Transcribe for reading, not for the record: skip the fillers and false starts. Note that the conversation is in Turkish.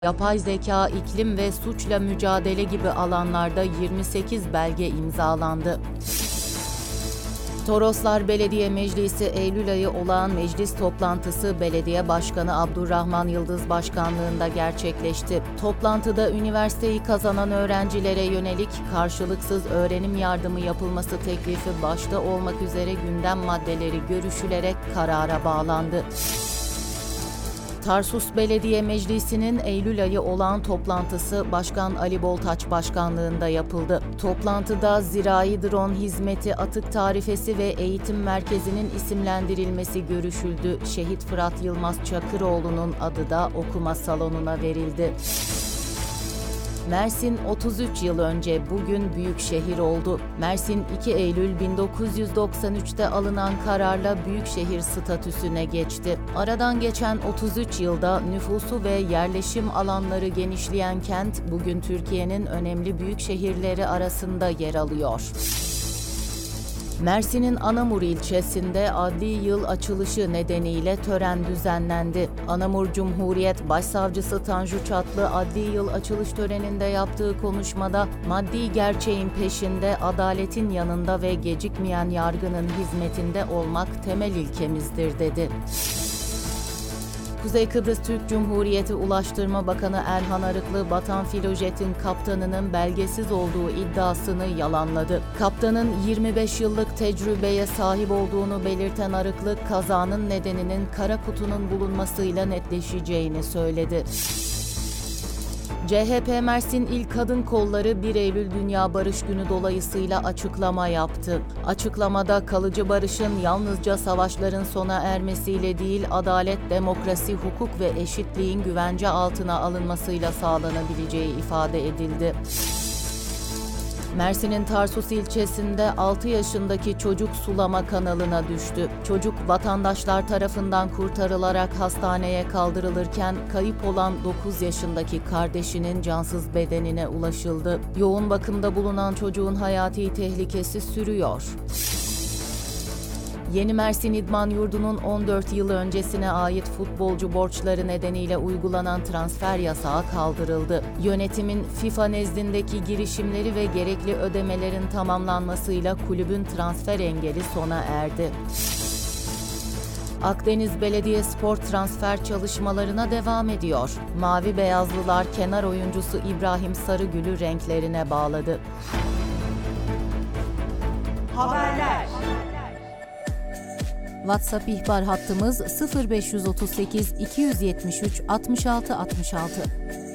Yapay zeka, iklim ve suçla mücadele gibi alanlarda 28 belge imzalandı. Toroslar Belediye Meclisi Eylül ayı olağan meclis toplantısı Belediye Başkanı Abdurrahman Yıldız başkanlığında gerçekleşti. Toplantıda üniversiteyi kazanan öğrencilere yönelik karşılıksız öğrenim yardımı yapılması teklifi başta olmak üzere gündem maddeleri görüşülerek karara bağlandı. Tarsus Belediye Meclisi'nin Eylül ayı olağan toplantısı Başkan Ali Boltaç başkanlığında yapıldı. Toplantıda zirai drone hizmeti, atık tarifesi ve eğitim merkezinin isimlendirilmesi görüşüldü. Şehit Fırat Yılmaz Çakıroğlu'nun adı da okuma salonuna verildi. Mersin 33 yıl önce bugün büyük şehir oldu. Mersin 2 Eylül 1993'te alınan kararla büyükşehir statüsüne geçti. Aradan geçen 33 yılda nüfusu ve yerleşim alanları genişleyen kent bugün Türkiye'nin önemli büyük şehirleri arasında yer alıyor. Mersin'in Anamur ilçesinde adli yıl açılışı nedeniyle tören düzenlendi. Anamur Cumhuriyet Başsavcısı Tanju Çatlı adli yıl açılış töreninde yaptığı konuşmada maddi gerçeğin peşinde, adaletin yanında ve gecikmeyen yargının hizmetinde olmak temel ilkemizdir dedi. Kuzey Kıbrıs Türk Cumhuriyeti Ulaştırma Bakanı Erhan Arıklı, Batan Filojet'in kaptanının belgesiz olduğu iddiasını yalanladı. Kaptanın 25 yıllık tecrübeye sahip olduğunu belirten Arıklı, kazanın nedeninin kara kutunun bulunmasıyla netleşeceğini söyledi. CHP Mersin İl Kadın Kolları 1 Eylül Dünya Barış Günü dolayısıyla açıklama yaptı. Açıklamada kalıcı barışın yalnızca savaşların sona ermesiyle değil, adalet, demokrasi, hukuk ve eşitliğin güvence altına alınmasıyla sağlanabileceği ifade edildi. Mersin'in Tarsus ilçesinde 6 yaşındaki çocuk sulama kanalına düştü. Çocuk vatandaşlar tarafından kurtarılarak hastaneye kaldırılırken kayıp olan 9 yaşındaki kardeşinin cansız bedenine ulaşıldı. Yoğun bakımda bulunan çocuğun hayati tehlikesi sürüyor. Yeni Mersin İdman Yurdu'nun 14 yıl öncesine ait futbolcu borçları nedeniyle uygulanan transfer yasağı kaldırıldı. Yönetimin FIFA nezdindeki girişimleri ve gerekli ödemelerin tamamlanmasıyla kulübün transfer engeli sona erdi. Akdeniz Belediyespor transfer çalışmalarına devam ediyor. Mavi Beyazlılar kenar oyuncusu İbrahim Sarıgül'ü renklerine bağladı. Haberler. WhatsApp ihbar hattımız 0538 273 66 66.